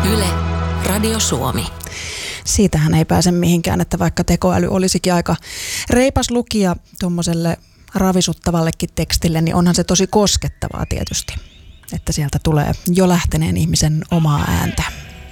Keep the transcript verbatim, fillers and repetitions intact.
Yle, Radio Suomi. Siitähän ei pääse mihinkään, että vaikka tekoäly olisikin aika reipas lukija tuommoiselle ravisuttavallekin tekstille, niin onhan se tosi koskettavaa tietysti, että sieltä tulee jo lähteneen ihmisen omaa ääntä.